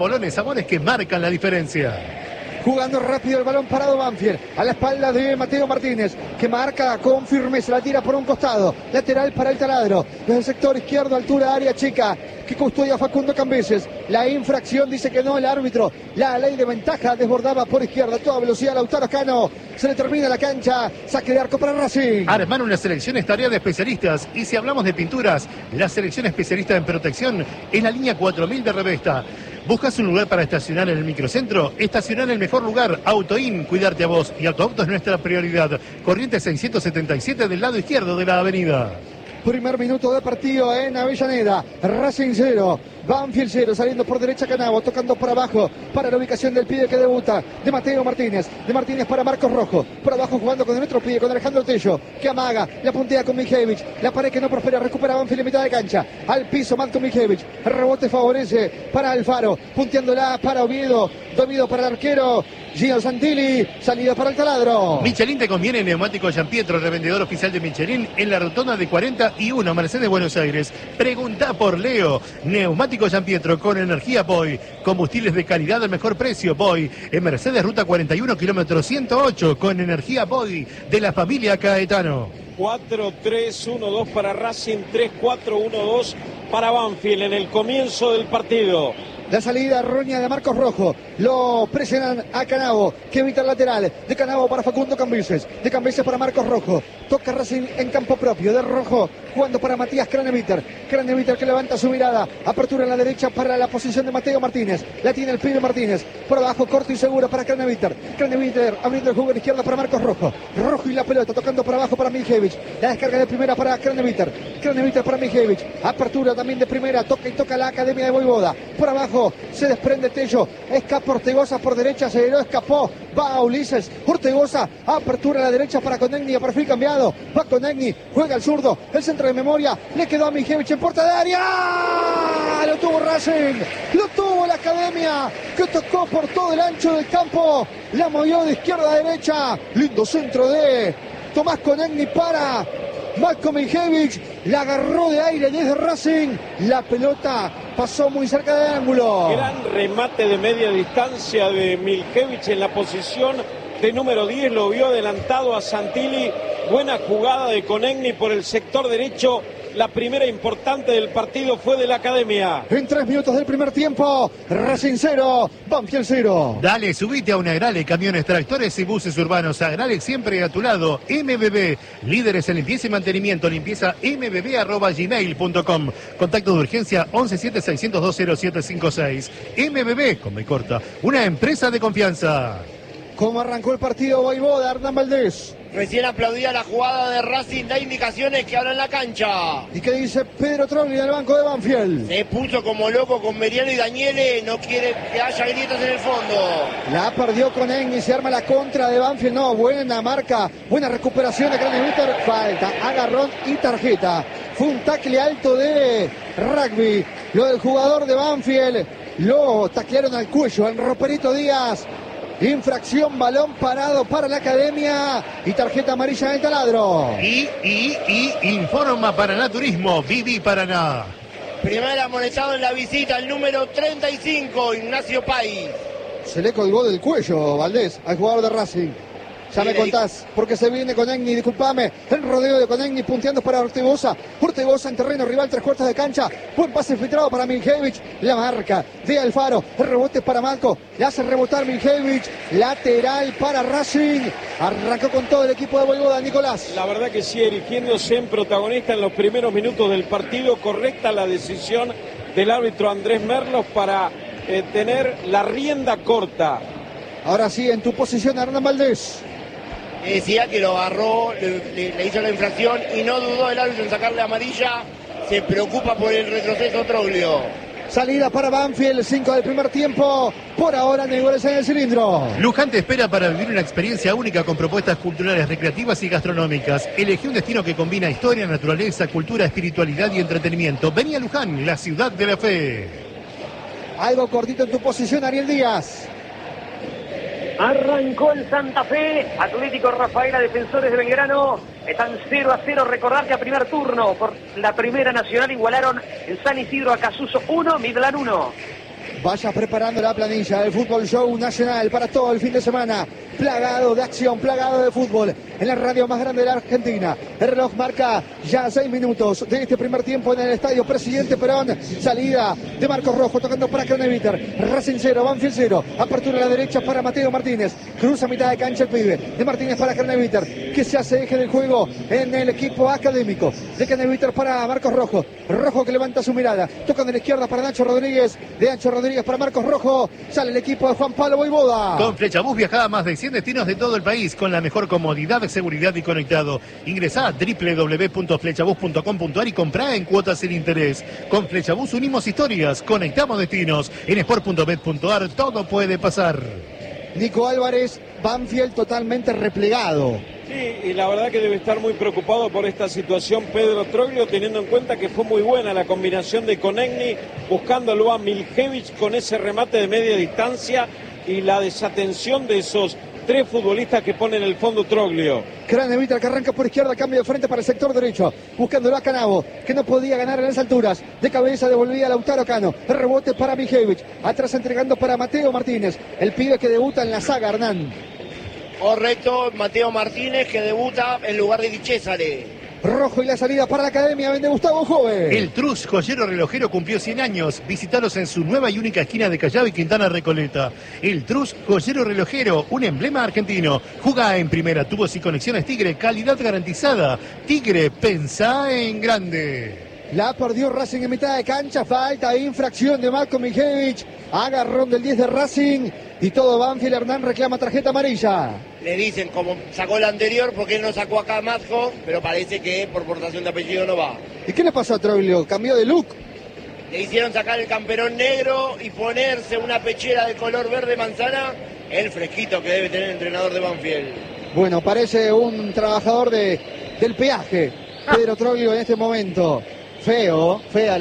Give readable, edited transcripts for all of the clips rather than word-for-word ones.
Bolones, sabores que marcan la diferencia. Jugando rápido el balón parado Banfield, a la espalda de Mateo Martínez, que marca con firmeza, la tira por un costado, lateral para el Taladro, desde el sector izquierdo, altura, área chica, que custodia Facundo Cambeses. La infracción dice que no el árbitro, la ley de ventaja desbordaba por izquierda, toda velocidad Lautaro Cano, se le termina la cancha, saque de arco para Racing. Armar una selección es tarea de especialistas, y si hablamos de pinturas, la selección especialista en protección es la línea 4000 de Revesta. ¿Buscas un lugar para estacionar en el microcentro? Estacionar en el mejor lugar. Autoin, cuidarte a vos. Y Autoauto es nuestra prioridad. Corrientes 677 del lado izquierdo de la avenida. Primer minuto de partido en Avellaneda. Racing 0, Banfield 0, saliendo por derecha Canavo, tocando por abajo para la ubicación del pibe que debuta, de Mateo Martínez. De Martínez para Marcos Rojo. Por abajo jugando con el otro pibe, con Alejandro Tello, que amaga, la puntea con Mijevich. La pared que no prospera, recupera Banfield en mitad de cancha. Al piso, Marco Mijevich. Rebote favorece para Alfaro, punteándola para Oviedo. Domido para el arquero Gino Santilli, salida para el Taladro. Michelin te conviene, neumático Gianpietro, revendedor oficial de Michelin en la rotonda de 41, Mercedes, Buenos Aires. Pregunta por Leo. Neumático Gianpietro con energía Boy. Combustibles de calidad al mejor precio Boy. En Mercedes, ruta 41, kilómetro 108, con energía Boy de la familia Caetano. 4-3-1-2 para Racing, 3-4-1-2 para Banfield en el comienzo del partido. La salida errónea de Marcos Rojo. Lo presionan a Canavo, que evita el lateral. De Canavo para Facundo Cambeses. De Cambeses para Marcos Rojo. Toca Racing en campo propio. De Rojo jugando para Matías Craneviter. Craneviter que levanta su mirada. Apertura en la derecha para la posición de Mateo Martínez. La tiene el pibe Martínez. Por abajo corto y seguro para Craneviter. Craneviter abriendo el juego en izquierda para Marcos Rojo. Rojo y la pelota tocando por abajo para Mijevich. La descarga de primera para Craneviter. Craneviter para Mijevich. Apertura también de primera. Toca y toca la Academia de Voivoda. Por abajo se desprende Tello, escapa Ortegoza por derecha, se lo escapó, va a Ulises, Ortegoza, apertura a la derecha para Conegni, a perfil cambiado, va Conegni, juega al zurdo, el centro de memoria, le quedó a Mijevich en puerta de área, lo tuvo Racing, lo tuvo la Academia, que tocó por todo el ancho del campo, la movió de izquierda a derecha, lindo centro de Tomás Conegni para Marco Mijevich, la agarró de aire desde Racing, la pelota pasó muy cerca del ángulo. Gran remate de media distancia de Mijevich en la posición de número 10, lo vio adelantado a Santilli, buena jugada de Conegni por el sector derecho. La primera importante del partido fue de la Academia. En 3 minutos del primer tiempo, Racing 0, Banfield 0. Dale, subite a un Agrale, camiones, tractores y buses urbanos. Agrale siempre a tu lado. MBB, líderes en limpieza y mantenimiento. Limpieza mbb@gmail.com. Contacto de urgencia 117-602-0756. MBB, con B corta, una empresa de confianza. ¿Cómo arrancó el partido Voivoda, Hernán Valdés? Recién aplaudía la jugada de Racing, da indicaciones que ahora en la cancha. ¿Y qué dice Pedro Trogli en el banco de Banfield? Se puso como loco con Meriano y Daniele, no quiere que haya grietas en el fondo. La perdió con Enni, se arma la contra de Banfield, no, buena marca, buena recuperación de Craneviter, falta, agarrón y tarjeta. Fue un tackle alto de rugby, lo del jugador de Banfield, lo taclearon al cuello, al Roperito Díaz. Infracción, balón parado para la Academia y tarjeta amarilla del Taladro. Y informa Paraná Turismo, Viví Paraná. Primer amonestado en la visita, el número 35, Ignacio País. Se le colgó del cuello, Valdés, al jugador de Racing. Ya me contás, porque se viene Conegni, disculpame, el rodeo de Conegni punteando para Ortegoza, Ortegoza en terreno rival, 3/4 de cancha, buen pase filtrado para Mijevich, la marca de Alfaro, el rebote para Malco, le hace rebotar Mijevich, lateral para Racing, arrancó con todo el equipo de Voivoda, Nicolás. La verdad que sí, erigiéndose en protagonista en los primeros minutos del partido, correcta la decisión del árbitro Andrés Merlos para tener la rienda corta. Ahora sí, en tu posición, Hernán Valdés. Decía que lo agarró, le hizo la infracción y no dudó el árbitro en sacarle amarilla. Se preocupa por el retroceso Troglio. Salida para Banfield, 5 del primer tiempo. Por ahora, no hay goles en el cilindro. Luján te espera para vivir una experiencia única con propuestas culturales, recreativas y gastronómicas. Elegí un destino que combina historia, naturaleza, cultura, espiritualidad y entretenimiento. Vení a Luján, la ciudad de la fe. Algo cortito en tu posición, Ariel Díaz. Arrancó el Santa Fe, Atlético Rafaela, Defensores de Belgrano, están 0-0, recordar que a primer turno por la Primera Nacional igualaron en San Isidro a Casuso 1, Midland 1. Vaya preparando la planilla del Fútbol Show Nacional para todo el fin de semana. Plagado de acción, plagado de fútbol en la radio más grande de la Argentina. El reloj marca ya 6 minutos de este primer tiempo en el estadio Presidente Perón. Salida de Marcos Rojo tocando para Craneviter. Racing 0, Banfield 0. Apertura a la derecha para Mateo Martínez. Cruza mitad de cancha el pibe. De Martínez para Craneviter, que se hace eje del juego en el equipo académico. De Craneviter para Marcos Rojo. Rojo que levanta su mirada. Toca de la izquierda para Nacho Rodríguez. De Nacho Rodríguez para Marcos Rojo. Sale el equipo de Juan Pablo Voivoda. Con Flechabús viajá a más de 100 destinos de todo el país con la mejor comodidad, seguridad y conectado. Ingresá a www.flechabús.com.ar y comprá en cuotas sin interés. Con Flechabús unimos historias, conectamos destinos. En sport.bet.ar todo puede pasar. Nico Álvarez, Banfield totalmente replegado. Sí, y la verdad que debe estar muy preocupado por esta situación Pedro Troglio, teniendo en cuenta que fue muy buena la combinación de Konechny buscándolo a Miljevich con ese remate de media distancia y la desatención de esos 3 futbolistas que ponen el fondo Troglio. Craneviter que arranca por izquierda, cambio de frente para el sector derecho, buscándolo a Canavo, que no podía ganar en las alturas. De cabeza devolvía a Lautaro Cano. El rebote para Miljevich. Atrás entregando para Mateo Martínez, el pibe que debuta en la saga, Hernán. Correcto, Mateo Martínez, que debuta en lugar de Di Cesare. Rojo y la salida para la academia vende Gustavo Jove. El Trus Joyero Relojero cumplió 100 años. Visítalos en su nueva y única esquina de Callao y Quintana Recoleta. El Trus Joyero Relojero, un emblema argentino. Jugá en primera, tubos y conexiones Tigre, calidad garantizada. Tigre, pensá en grande. La perdió Racing en mitad de cancha, falta, infracción de Marco Miljevich, agarrón del 10 de Racing y todo Banfield. Hernán reclama tarjeta amarilla. Le dicen, como sacó la anterior, porque él no sacó acá a Mazco, pero parece que por portación de apellido no va. ¿Y qué le pasó a Troglio? ¿Cambió de look? Le hicieron sacar el camperón negro y ponerse una pechera de color verde manzana, el fresquito que debe tener el entrenador de Banfield. Bueno, parece un trabajador del peaje, Pedro Troglio en este momento. Fea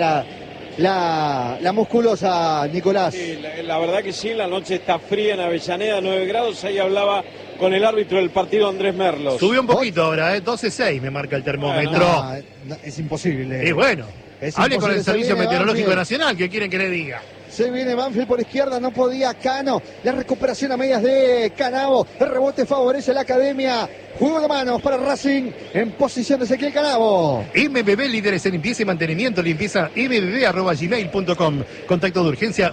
la musculosa, Nicolás. Sí, la verdad que sí, la noche está fría en Avellaneda, 9 grados, ahí hablaba con el árbitro del partido Andrés Merlos. Subió un poquito ahora, 12.6 me marca el termómetro. No, es imposible. Y bueno, hable con el Servicio Meteorológico Banfield Nacional, ¿qué quieren que le diga? Se viene Banfield por izquierda, no podía Cano. La recuperación a medias de Canavo. El rebote favorece a la academia. Juego de manos para Racing en posición de Ezequiel Canavo. MBB, líderes en limpieza y mantenimiento, limpieza mbb@gmail.com. Contacto de urgencia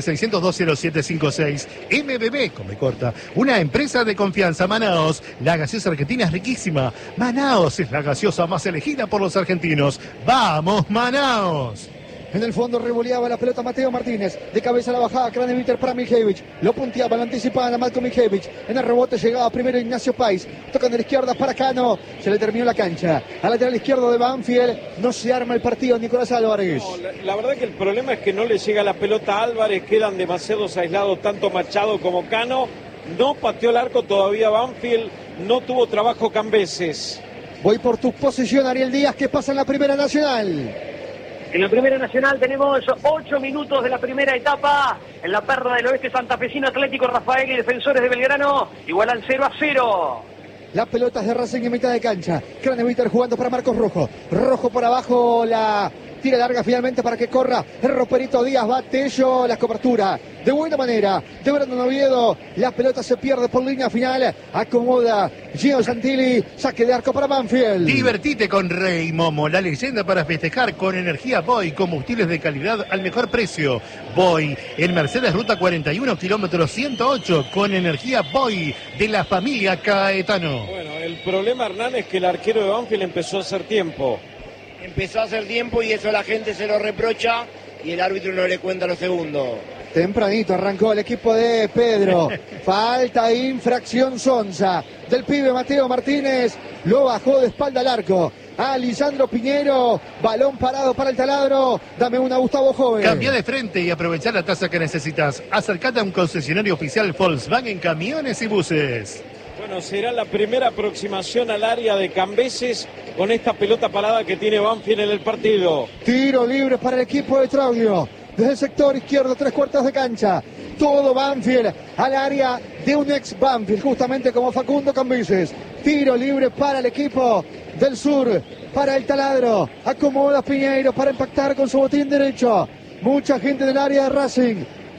117600-20756. MBB, come corta, una empresa de confianza. Manaos, la gaseosa argentina es riquísima. Manaos es la gaseosa más elegida por los argentinos. ¡Vamos, Manaos! En el fondo revoleaba la pelota Mateo Martínez. De cabeza la bajada Craneviter para Miljevich. Lo punteaba, lo anticipaban a Marco Miljevich. En el rebote llegaba primero Ignacio Pais. Tocan de la izquierda para Cano. Se le terminó la cancha. Al lateral izquierdo de Banfield. No se arma el partido, Nicolás Álvarez. No, la verdad que el problema es que no le llega la pelota a Álvarez. Quedan demasiados aislados tanto Machado como Cano. No pateó el arco todavía Banfield. No tuvo trabajo Cambeses. Voy por tu posición, Ariel Díaz, que pasa en la Primera Nacional. En la Primera Nacional tenemos 8 minutos de la primera etapa. En la perla del oeste santafesino, Atlético Rafael y Defensores de Belgrano igualan 0-0. Las pelotas de Racing en mitad de cancha. Craneviter jugando para Marcos Rojo. Rojo por abajo, la tira larga finalmente para que corra el Roperito Díaz. Va Tello, la cobertura de buena manera de Brandon Oviedo. La pelota se pierde por línea final. Acomoda Gio Santilli. Saque de arco para Banfield. Divertite con Rey Momo, la leyenda para festejar con energía Boy, combustibles de calidad al mejor precio. Boy, en Mercedes Ruta 41, kilómetro 108, con energía Boy de la familia Caetano. Bueno, el problema, Hernán, es que el arquero de Banfield empezó a hacer tiempo. Empezó a hacer tiempo y eso la gente se lo reprocha y el árbitro no le cuenta los segundos. Tempranito arrancó el equipo de Pedro. Falta, infracción Sonza. Del pibe Mateo Martínez. Lo bajó de espalda al arco. A Lisandro Piñero. Balón parado para el taladro. Dame una, Gustavo Jove. Cambia de frente y aprovecha la tasa que necesitas. Acércate a un concesionario oficial Volkswagen Camiones y Buses. Bueno, será la primera aproximación al área de Cambeses con esta pelota parada que tiene Banfield en el partido. Tiro libre para el equipo de Troglio. Desde el sector izquierdo, 3/4 de cancha. Todo Banfield al área de un ex Banfield, justamente como Facundo Cambeses. Tiro libre para el equipo del sur, para el taladro. Acomoda Piñeiro para impactar con su botín derecho. Mucha gente del área de Racing.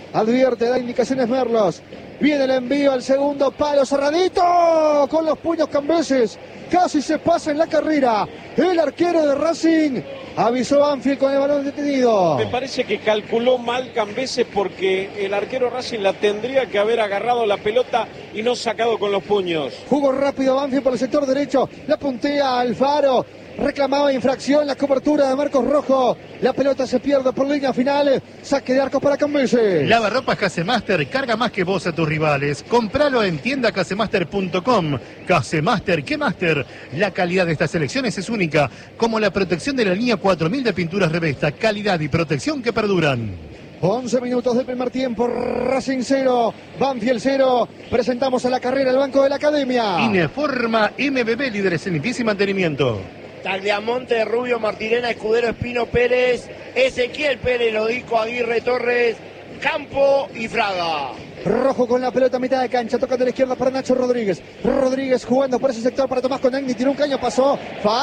Advierte, da indicaciones Merlos. Viene el envío al segundo palo, cerradito, con los puños Cambeses. Casi se pasa en la carrera. El arquero de Racing avisó Banfield con el balón detenido. Me parece que calculó mal Cambeses porque el arquero Racing la tendría que haber agarrado la pelota y no sacado con los puños. Jugó rápido Banfield por el sector derecho. La puntea Alfaro. Reclamaba infracción la cobertura de Marcos Rojo. La pelota se pierde por línea final. Saque de arco para Cambeses. Lavarropas Casemaster, carga más que vos a tus rivales. Compralo en tiendacasemaster.com. Casemaster, ¿qué Master? La calidad de estas selecciones es única, como la protección de la línea 4000 de pinturas Revesta. Calidad y protección que perduran. 11 minutos del primer tiempo, Racing 0, Banfield 0. Presentamos a la carrera el banco de la academia. Ineforma MBB, líderes en limpieza y mantenimiento. Tagliamonte, Rubio, Martirena, Escudero, Espino, Pérez, Ezequiel Pérez, Lodico, Aguirre, Torres, Campo y Fraga. Rojo con la pelota a mitad de cancha, toca de la izquierda para Nacho Rodríguez. Rodríguez jugando por ese sector para Tomás Conegni, tiró un caño, pasó.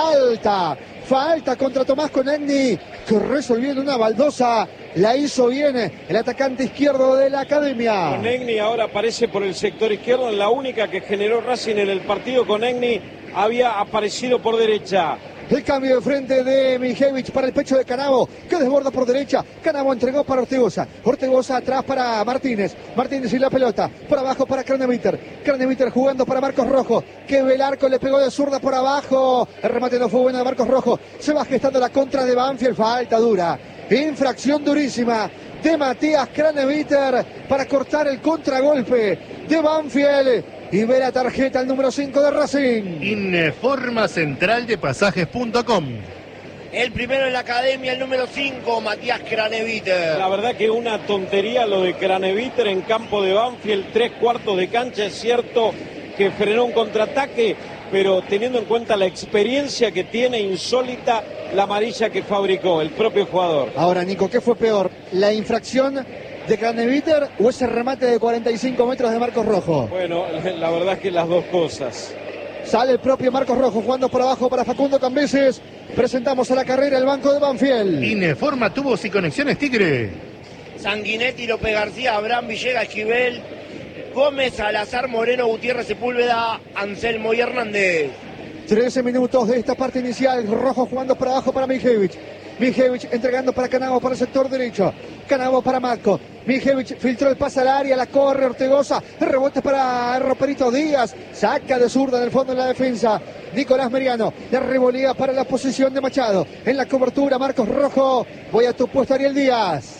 Falta contra Tomás Conegni, que resolviendo una baldosa. La hizo bien el atacante izquierdo de la academia. Conegni ahora aparece por el sector izquierdo, la única que generó Racing en el partido. Conegni había aparecido por derecha. El cambio de frente de Mijevich para el pecho de Canavo, que desborda por derecha. Canavo entregó para Ortegoza. Ortegoza atrás para Martínez. Martínez y la pelota. Por abajo para Craneviter. Craneviter jugando para Marcos Rojo. Que Velarco le pegó de zurda por abajo. El remate no fue bueno de Marcos Rojo. Se va gestando la contra de Banfield. Falta dura. Infracción durísima de Matías Craneviter para cortar el contragolpe de Banfield. Y ve la tarjeta el número 5 de Racing. Ineforma central de pasajes.com. El primero en la academia, el número 5, Matías Craneviter. La verdad que una tontería lo de Craneviter en campo de Banfield, 3/4 de cancha. Es cierto que frenó un contraataque, pero teniendo en cuenta la experiencia que tiene insólita, la amarilla que fabricó el propio jugador. Ahora, Nico, ¿qué fue peor? ¿La infracción de Craneviter o ese remate de 45 metros de Marcos Rojo? Bueno, la verdad es que las dos cosas. Sale el propio Marcos Rojo jugando por abajo para Facundo Cambeses. Presentamos a la carrera el banco de Banfield. Ineforma tubos y conexiones Tigre. Sanguinetti, López García, Abraham, Villegas, Esquivel, Gómez, Salazar, Moreno, Gutiérrez, Sepúlveda, Anselmo y Hernández. 13 minutos de esta parte inicial. Rojo jugando por abajo para Mijevich. Mijevich entregando para Canavo para el sector derecho. Canavo para Matco. Mijevich filtró el pase al área, la corre Ortegoza. El rebote para Roperito Díaz. Saca de zurda en el fondo de la defensa. Nicolás Meriano. La revolea para la posición de Machado. En la cobertura Marcos Rojo. Voy a tu puesto, Ariel Díaz.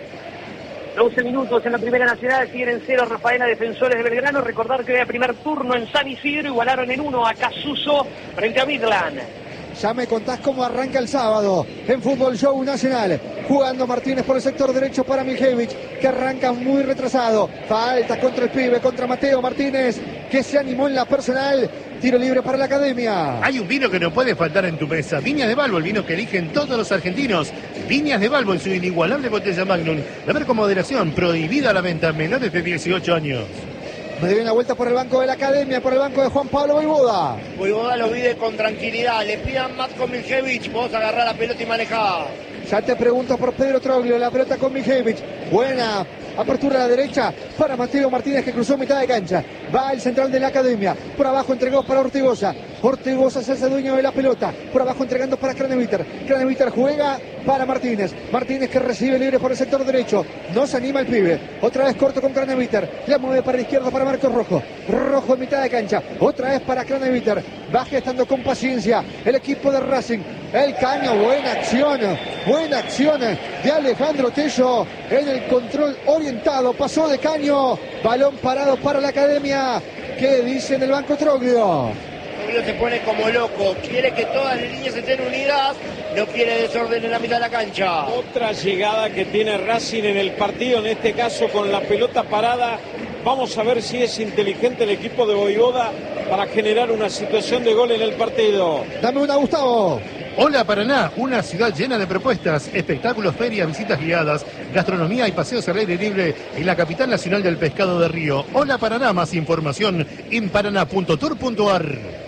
12 minutos en la Primera Nacional, siguen en 0 Rafaela, Defensores de Belgrano. Recordar que hoy a primer turno en San Isidro igualaron en 1 a Casuso frente a Midland. Ya me contás cómo arranca el sábado en Fútbol Show Nacional. Jugando Martínez por el sector derecho para Mijevich, que arranca muy retrasado. Falta contra el pibe, contra Mateo Martínez, que se animó en la personal. Tiro libre para la academia. Hay un vino que no puede faltar en tu mesa. Viñas de Balbo, el vino que eligen todos los argentinos. Viñas de Balbo en su inigualable botella Magnum. Beber con moderación, prohibida la venta a menores de 18 años. Me dio una vuelta por el banco de la academia, por el banco de Juan Pablo Voivoda. Voivoda lo vive con tranquilidad. Le pidan más con Mijevich. Vos agarrar la pelota y manejar. Ya te pregunto por Pedro Troglio, la pelota con Mijevich. Buena apertura a la derecha para Mateo Martínez, que cruzó mitad de cancha. Va el central de la academia. Por abajo entregó para Ortegoza. Ortegoza se hace dueño de la pelota. Por abajo entregando para Craneviter. Craneviter juega para Martínez. Martínez que recibe libre por el sector derecho. No se anima el pibe. Otra vez corto con Craneviter. La mueve para la izquierda para Marcos Rojo. Rojo en mitad de cancha. Otra vez para Craneviter. Va gestando con paciencia el equipo de Racing. El caño, buena acción de Alejandro Tello en el control orientado, pasó de caño, balón parado para la academia. ¿Qué dice en el banco Troglio? Troglio se pone como loco, quiere que todas las líneas estén unidas, no quiere desorden en la mitad de la cancha. Otra llegada que tiene Racing en el partido, en este caso con la pelota parada. Vamos a ver si es inteligente el equipo de Voivoda para generar una situación de gol en el partido. Dame una, Gustavo. Hola Paraná, una ciudad llena de propuestas, espectáculos, ferias, visitas guiadas, gastronomía y paseos al aire libre en la capital nacional del pescado de río. Hola Paraná, más información en paraná.tour.ar.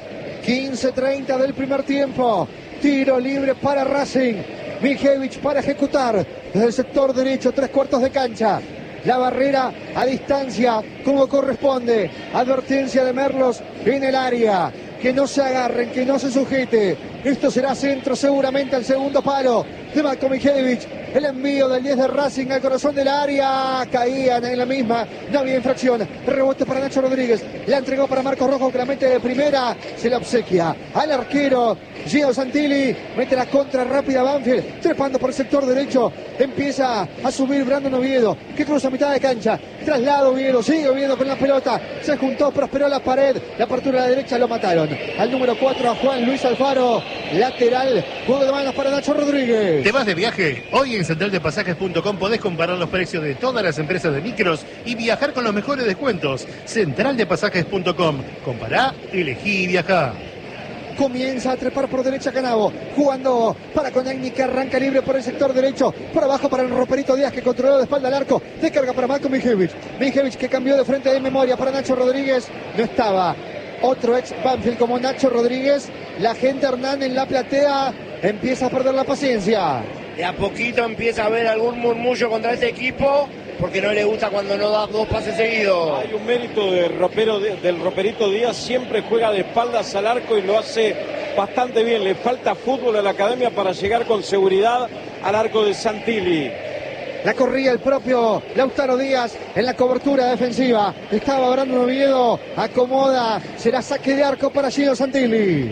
15:30 del primer tiempo, tiro libre para Racing. Mijevich para ejecutar desde el sector derecho, 3/4 de cancha. la barrera a distancia como corresponde. Advertencia de Merlos en el área. Que no se agarren, que no se sujete. Esto será centro seguramente al segundo palo de Marko Mihailovic. El envío del 10 de Racing al corazón del área. Caían en la misma. No había infracción. Rebote para Nacho Rodríguez. La entregó para Marcos Rojo, que la mete de primera. Se la obsequia al arquero Gio Santilli. Mete la contra rápida Banfield. Trepando por el sector derecho. Empieza a subir Brandon Oviedo, que cruza mitad de cancha. Traslado Oviedo. Sigue Oviedo con la pelota. Se juntó, prosperó la pared. La apertura a la derecha, lo mataron. Al número 4 a Juan Luis Alfaro. Lateral. Juego de manos para Nacho Rodríguez. ¿Te vas de viaje? Hoy en centraldepasajes.com podés comparar los precios de todas las empresas de micros y viajar con los mejores descuentos. Centraldepasajes.com. Compará, elegí y viajá. Comienza a trepar por derecha Canavo, jugando para Conagni, que arranca libre por el sector derecho, por abajo para el Roperito Díaz, que controló de espalda al arco, descarga para Marko Mihailovic, que cambió de frente de memoria para Nacho Rodríguez. No estaba otro ex Banfield como Nacho Rodríguez. La gente Hernán en la platea empieza a perder la paciencia. De a poquito empieza a haber algún murmullo contra ese equipo, porque no le gusta cuando no da 2 pases seguidos. Hay un mérito del Roperito Díaz, siempre juega de espaldas al arco y lo hace bastante bien. Le falta fútbol a la academia para llegar con seguridad al arco de Santilli. La corría el propio Lautaro Díaz en la cobertura defensiva. Estaba Brandon Oviedo, acomoda, será saque de arco para Gio Santilli.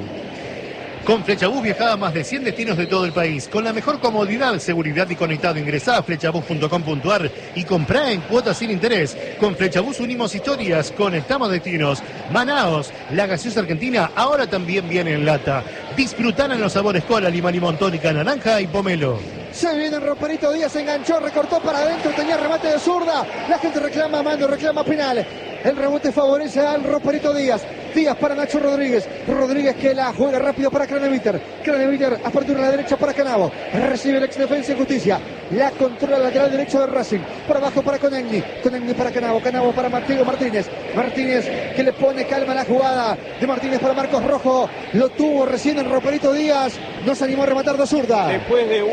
Con Flechabús viajá a más de 100 destinos de todo el país. Con la mejor comodidad, seguridad y conectado. Ingresá a flechabús.com.ar y comprá en cuotas sin interés. Con Flechabús unimos historias, conectamos destinos. Manaos, la gaseosa argentina, ahora también viene en lata. Disfrutá en los sabores cola, limón tónica, naranja y pomelo. Se viene el Roperito Díaz, enganchó, recortó para adentro, tenía remate de zurda. La gente reclama mano, reclama penal. El rebote favorece al Roperito Díaz. Díaz para Nacho Rodríguez. Rodríguez que la juega rápido para Craneviter. Craneviter, apertura a la derecha para Canavo. Recibe el ex Defensa y Justicia. La controla lateral derecho de Racing. Por abajo para Conagni. Conagni para Canavo. Canavo para Martino Martínez. Martínez que le pone calma a la jugada. De Martínez para Marcos Rojo. Lo tuvo recién el Roperito Díaz. No se animó a rematar de zurda. Después de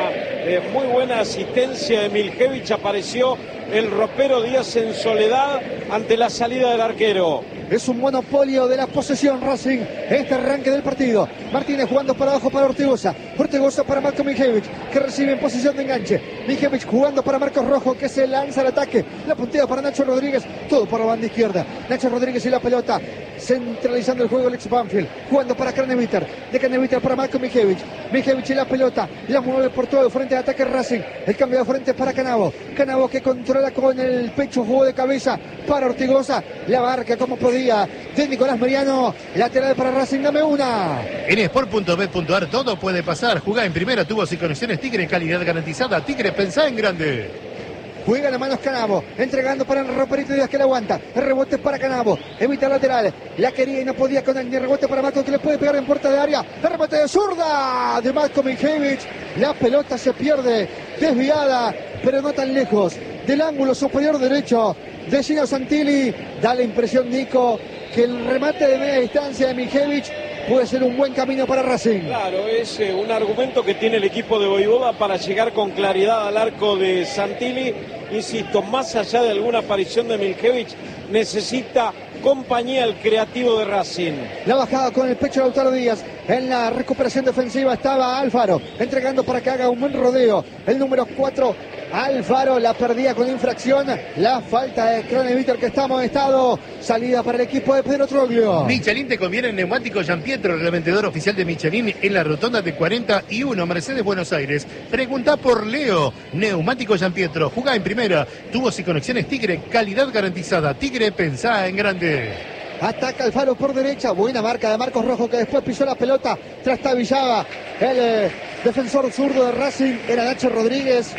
una muy buena asistencia de Mihailovic, apareció el Ropero Díaz en soledad ante la salida del arquero. Es un monopolio de la posesión Racing, este arranque del partido. Martínez jugando para abajo para Ortigosa. Ortigosa para Marko Mihailovic, que recibe en posición de enganche. Mihailovic jugando para Marcos Rojo, que se lanza al ataque. La puntea para Nacho Rodríguez, todo por la banda izquierda. Nacho Rodríguez y la pelota, centralizando el juego el ex Banfield. Jugando para Craneviter, de Craneviter para Marko Mihailovic. Mihailovic y la pelota, la mueve por todo el frente de ataque Racing. El cambio de frente para Canavo. Canavo que controla con el pecho, jugó de cabeza para Ortigosa. La marca como podía de Nicolás Mariano, lateral para Racing, dame una. En sport.bet.ar todo puede pasar. Jugá en primera, tubos y conexiones Tigre, calidad garantizada. Tigre, pensá en grande. Juega la manos Canavo, entregando para el Roperito Díaz, que la aguanta. El rebote para Canavo, evita el lateral. La quería y no podía con el rebote para Marco, que le puede pegar en puerta de área. El rebote de zurda de Marko Mihailovic. La pelota se pierde, desviada, pero no tan lejos del ángulo superior derecho de Gio Santilli. Da la impresión, Nico, que el remate de media distancia de Mihailovic puede ser un buen camino para Racing. Claro, es un argumento que tiene el equipo de Voivoda para llegar con claridad al arco de Santilli. Insisto, más allá de alguna aparición de Mihailovic, necesita compañía el creativo de Racing. La bajada con el pecho de Lautaro Díaz. En la recuperación defensiva estaba Alfaro, entregando para que haga un buen rodeo. El número 4, Alfaro, la perdía con infracción. La falta de Craneviter, que está amonestado. Salida para el equipo de Pedro Troglio. Michelin te conviene en Neumáticos Giampietro, el revendedor oficial de Michelin en la rotonda de 41, Mercedes, Buenos Aires. Preguntá por Leo. Neumáticos Giampietro, jugá en primera, tubos y conexiones Tigre, calidad garantizada. Tigre, pensá en grande. Ataca Alfaro por derecha, buena marca de Marcos Rojo, que después pisó la pelota, trastabillaba el defensor zurdo de Racing, era Nacho Rodríguez,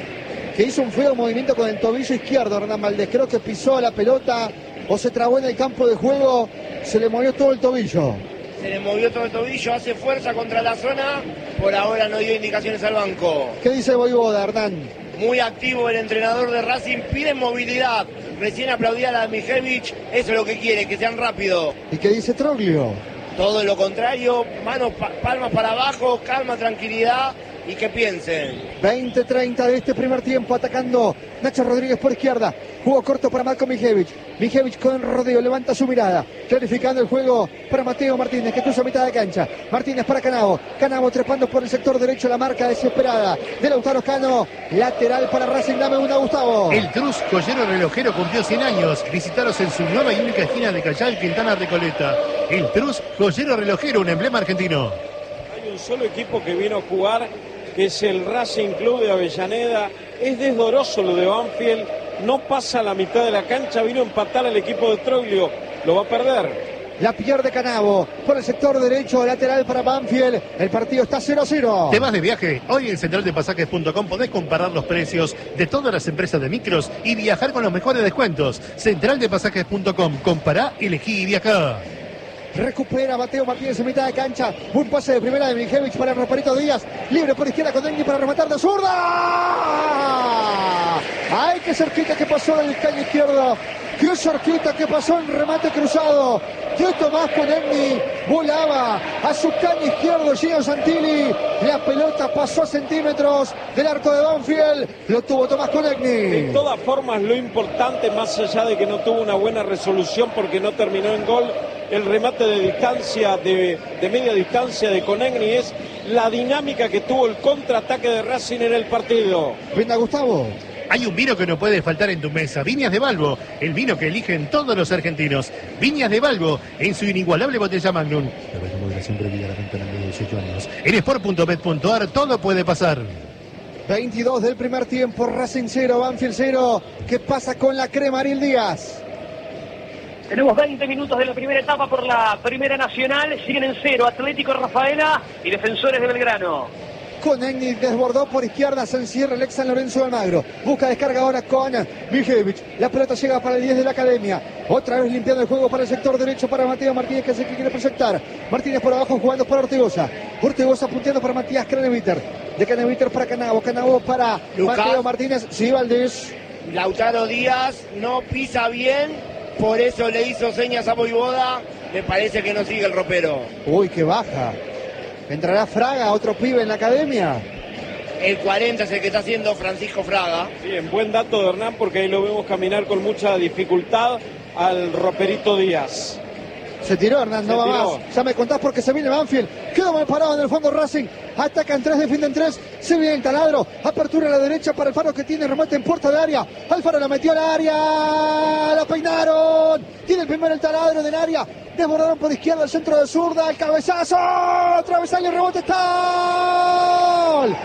que hizo un feo movimiento con el tobillo izquierdo. Hernán Valdés, creo que pisó la pelota o se trabó en el campo de juego, se le movió todo el tobillo. Se le movió todo el tobillo, hace fuerza contra la zona, por ahora no dio indicaciones al banco. ¿Qué dice Voivoda, Hernán? Muy activo el entrenador de Racing, pide movilidad. Recién aplaudía a la Mihailovic, eso es lo que quiere, que sean rápidos. ¿Y qué dice Troglio? Todo lo contrario, manos, palmas para abajo, calma, tranquilidad y que piensen. 20-30 de este primer tiempo, atacando Nacho Rodríguez por izquierda. Jugó corto para Marco Mijevic. Mijevic con rodeo, levanta su mirada. Clarificando el juego para Mateo Martínez, que cruza mitad de cancha. Martínez para Canavo. Canavo trepando por el sector derecho, la marca desesperada de Lautaro Cano. Lateral para Racing, dame una, Gustavo. El Trus Joyero Relojero cumplió 100 años. Visitaros en su nueva y única esquina de Callao, Quintana, Recoleta. El Trus Joyero Relojero, un emblema argentino. Hay un solo equipo que vino a jugar, que es el Racing Club de Avellaneda. Es desdoroso lo de Banfield, no pasa la mitad de la cancha, vino a empatar al equipo de Troglio, lo va a perder. La pierde Canavo por el sector derecho, lateral para Banfield. El partido está 0-0. ¿Te vas de viaje? Hoy en centraldepasajes.com podés comparar los precios de todas las empresas de micros y viajar con los mejores descuentos. Centraldepasajes.com, compará, elegí y viajá. Recupera Mateo Martínez en mitad de cancha. Un pase de primera de Mijevic para Roperito Díaz. Libre por izquierda con Engui para rematar de zurda. ¡Ay, qué cerquita que pasó del caño izquierdo! ¡Qué cerquita que pasó en remate cruzado! ¡Qué Tomás con Engui! Volaba a su caño izquierdo Gino Santilli. La pelota pasó a centímetros del arco de Banfield. Lo tuvo Tomás con Engui. De todas formas, lo importante, más allá de que no tuvo una buena resolución porque no terminó en gol, el remate de distancia, de media distancia de Conegni, es la dinámica que tuvo el contraataque de Racing en el partido. Venga, Gustavo. Hay un vino que no puede faltar en tu mesa, Viñas de Balbo, el vino que eligen todos los argentinos. Viñas de Balbo, en su inigualable botella Magnum. La moderación previa a la venta en de 18 años. En sport.bet.ar todo puede pasar. 22 del primer tiempo, Racing 0, Banfield 0. ¿Qué pasa con la crema, Ariel Díaz? Tenemos 20 minutos de la primera etapa por la Primera Nacional. Siguen en 0 Atlético Rafaela y Defensores de Belgrano. Conegni desbordó por izquierda, se encierra el ex San Lorenzo de Almagro. Busca descarga ahora con Mijevic. La pelota llega para el 10 de la Academia. Otra vez limpiando el juego para el sector derecho para Mateo Martínez, que es el que quiere proyectar. Martínez por abajo jugando para Ortigosa. Ortigosa punteando para Matías Craneviter. De Craneviter para Canavo. Canavo para Lucas. Mateo Martínez. Sí, Valdés. Lautaro Díaz no pisa bien, por eso le hizo señas a Voivoda. Me parece que no sigue el ropero. Uy, qué baja. ¿Entrará Fraga, otro pibe en la Academia? El 40 es el que está haciendo Francisco Fraga. Bien, buen dato de Hernán, porque ahí lo vemos caminar con mucha dificultad al Roperito Díaz. Se tiró Hernán, no va tiró. más. Ya me contás porque se viene Banfield. Quedó mal parado en el fondo Racing. Atacan 3, defienden 3. Se viene el taladro. Apertura a la derecha para Alfaro, que tiene remate en puerta de área. Alfaro la metió al área. La peinaron. Tiene el primero el taladro del área. Desbordaron por izquierda el centro de zurda. El cabezazo. Travesaño, rebote. Está. ¡Gol!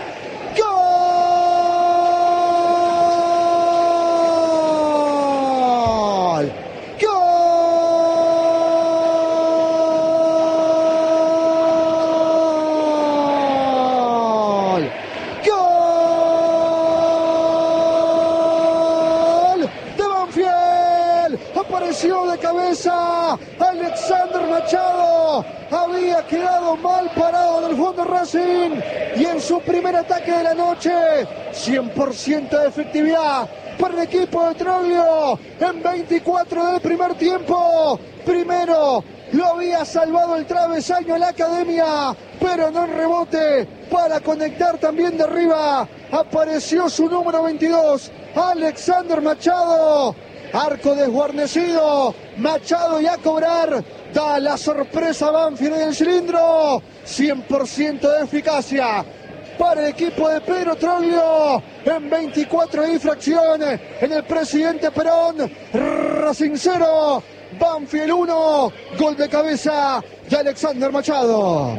De cabeza Alexander Machado, había quedado mal parado en el fondo Racing y en su primer ataque de la noche 100% de efectividad para el equipo de Troglio en 24 del primer tiempo. Primero lo había salvado el travesaño a la Academia, pero no en rebote para conectar también de arriba. Apareció su número 22, Alexander Machado. Arco desguarnecido, Machado y a cobrar. Da la sorpresa Banfield en el cilindro. 100% de eficacia para el equipo de Pedro Troglio en 24 infracciones en el Presidente Perón. Racing 0, Banfield 1. Gol de cabeza de Alexander Machado.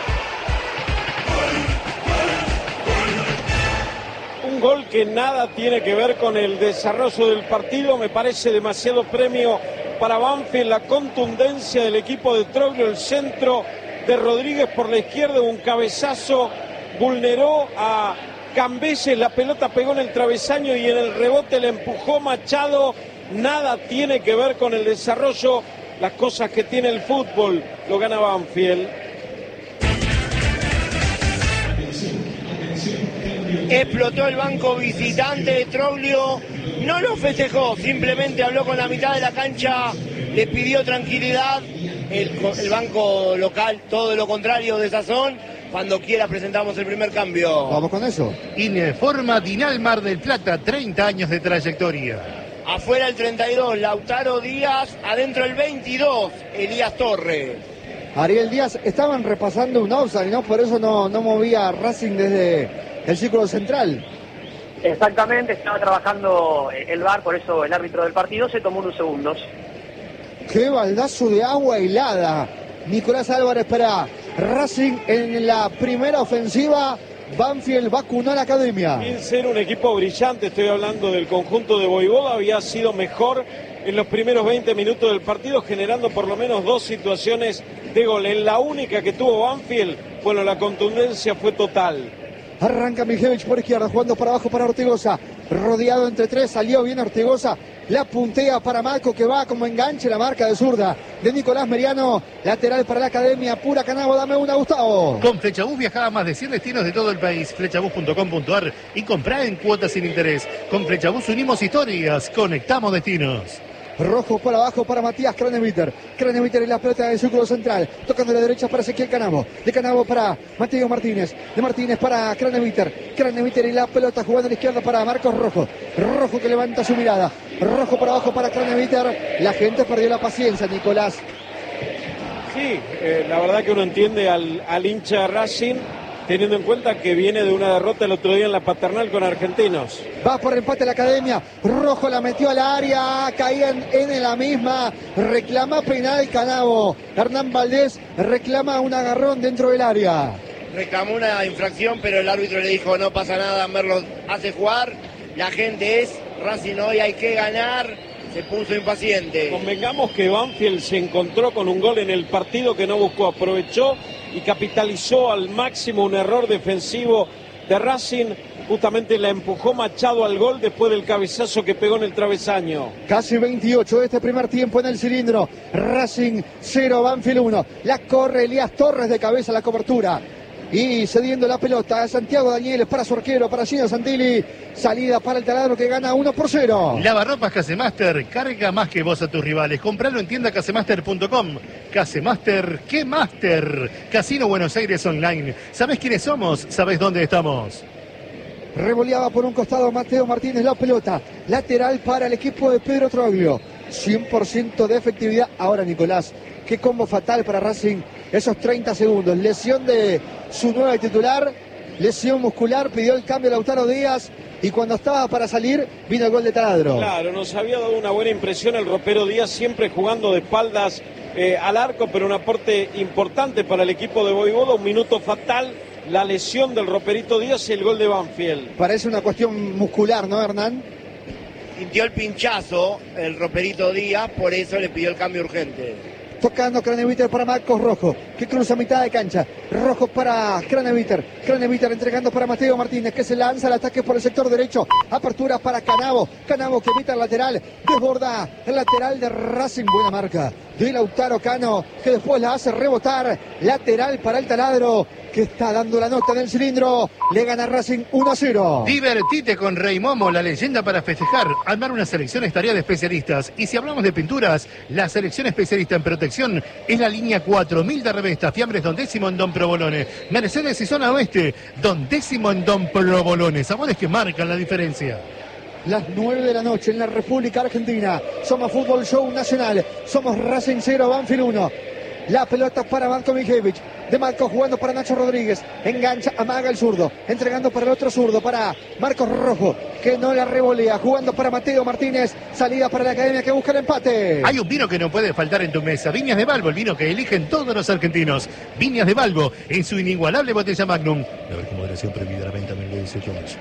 Un gol que nada tiene que ver con el desarrollo del partido. Me parece demasiado premio para Banfield. La contundencia del equipo de Troglio, el centro de Rodríguez por la izquierda, un cabezazo, vulneró a Cambeses, la pelota pegó en el travesaño y en el rebote le empujó Machado. Nada tiene que ver con el desarrollo, las cosas que tiene el fútbol, lo gana Banfield. Explotó el banco visitante de Troglio, no lo festejó, simplemente habló con la mitad de la cancha, le pidió tranquilidad. El banco local, todo lo contrario de Sazón, Cuando quiera presentamos el primer cambio. Vamos con eso. Informa Dinal Mar del Plata, 30 años de trayectoria. Afuera el 32, Lautaro Díaz. Adentro el 22, Elías Torres. Ariel Díaz, estaban repasando un offside, ¿no? Por eso no movía Racing desde el círculo central. Exactamente, estaba trabajando el VAR, por eso el árbitro del partido se tomó unos segundos. ¡Qué baldazo de agua helada! Nicolás Álvarez para Racing en la primera ofensiva. Banfield vacunó a la academia. Sin ser un equipo brillante, estoy hablando del conjunto de Voivoda, había sido mejor en los primeros 20 minutos del partido, generando por lo menos 2 situaciones de gol. En la única que tuvo Banfield, bueno, la contundencia fue total. Arranca Mijevich por izquierda, jugando para abajo para Ortigosa. Rodeado entre 3, salió bien Ortigosa. La puntea para Malco, que va como enganche, la marca de zurda de Nicolás Meriano. Lateral para la academia, pura Canavo, dame una, Gustavo. Con Flechabús viaja a más de 100 destinos de todo el país. Flechabús.com.ar y comprá en cuotas sin interés. Con Flechabús unimos historias, conectamos destinos. Rojo por abajo para Matías Craneviter. Craneviter en la pelota del círculo central. Tocando de derecha para Ezequiel Canavo. De Canavo para Mateo Martínez. De Martínez para Craneviter. Craneviter en la pelota jugando a la izquierda para Marcos Rojo. Rojo que levanta su mirada. Rojo por abajo para Craneviter. La gente perdió la paciencia, Nicolás. Sí, la verdad que uno entiende al hincha de Racing, teniendo en cuenta que viene de una derrota el otro día en la Paternal con Argentinos. Va por empate la academia. Rojo la metió al área. Caían en la misma. Reclama penal Canavo. Hernán Valdés reclama un agarrón dentro del área. Reclamó una infracción, pero el árbitro le dijo no pasa nada, Merlo hace jugar. La gente es Racing, hoy hay que ganar. Se puso impaciente. Convengamos que Banfield se encontró con un gol en el partido que no buscó, aprovechó y capitalizó al máximo un error defensivo de Racing. Justamente la empujó Machado al gol después del cabezazo que pegó en el travesaño. Casi 28 de este primer tiempo en el cilindro. Racing 0, Banfield 1. La corre Elías Torres de cabeza a la cobertura. Y cediendo la pelota a Santiago Danieles para su arquero, para Gino Santilli. Salida para el taladro que gana 1-0. Lavarropas Casemaster, carga más que vos a tus rivales. Compralo en tienda casemaster.com. Casemaster, ¿qué Master? Casino Buenos Aires Online. ¿Sabés quiénes somos? ¿Sabés dónde estamos? Revoleaba por un costado Mateo Martínez la pelota. Lateral para el equipo de Pedro Troglio. 100% de efectividad. Ahora, Nicolás, qué combo fatal para Racing. Esos 30 segundos. Lesión de su nueva titular. Lesión muscular. Pidió el cambio Lautaro Díaz. Y cuando estaba para salir, vino el gol de Taladro. Claro, nos había dado una buena impresión el ropero Díaz, siempre jugando de espaldas al arco, pero un aporte importante para el equipo de Voivoda. Un minuto fatal. La lesión del roperito Díaz y el gol de Banfield. Parece una cuestión muscular, ¿no, Hernán? Sintió el pinchazo el roperito Díaz, por eso le pidió el cambio urgente. Tocando Craneviter para Marcos Rojo, que cruza mitad de cancha. Rojo para Craneviter. Craneviter entregando para Mateo Martínez, que se lanza al ataque por el sector derecho. Apertura para Canavo. Canavo que evita el lateral. Desborda el lateral de Racing. Buena marca de Lautaro Cano, que después la hace rebotar. Lateral para el Taladro, que está dando la nota en el cilindro. Le gana Racing 1-0. Divertite con Rey Momo, la leyenda para festejar. Armar una selección es tarea de especialistas. Y si hablamos de pinturas, la selección especialista en protección es la línea 4000 de Revesta. Fiambres Don Décimo en Don Provolone. Mercedes y Zona Oeste, Don Décimo en Don Provolone. Sabores que marcan la diferencia. Las 9 de la noche en la República Argentina. Somos Fútbol Show Nacional. Somos Racing 0, Banfield 1. La pelota para Marco Mijevich. De Marco jugando para Nacho Rodríguez. Engancha, amaga el zurdo. Entregando para el otro zurdo, para Marcos Rojo, que no la revolea. Jugando para Mateo Martínez. Salida para la academia que busca el empate. Hay un vino que no puede faltar en tu mesa. Viñas de Balbo, el vino que eligen todos los argentinos. Viñas de Balbo, en su inigualable botella Magnum. La ver moderación prohibida la venta en el 18 años.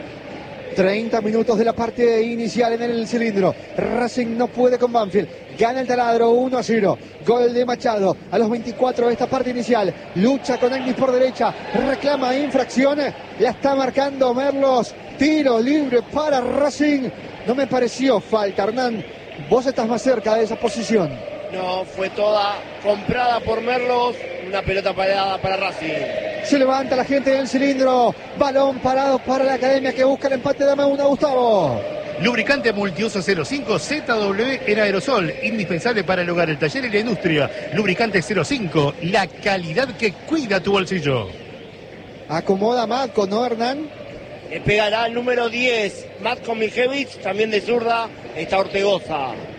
30 minutos de la parte inicial en el cilindro. Racing no puede con Banfield. Gana el Taladro 1-0. Gol de Machado a los 24 de esta parte inicial. Lucha con Agnis por derecha. Reclama infracción. La está marcando Merlos. Tiro libre para Racing. No me pareció falta, Hernán. Vos estás más cerca de esa posición. No, fue toda comprada por Merlos. Una pelota parada para Racing. Se levanta la gente del cilindro. Balón parado para la academia que busca el empate. Dame una, Gustavo. Lubricante multiuso 05 ZW en aerosol, indispensable para el hogar, el taller y la industria. Lubricante 05, la calidad que cuida tu bolsillo. Acomoda Matko, ¿no, Hernán? Le pegará el número 10, Matko Mijevich, también de zurda, está Ortegoza.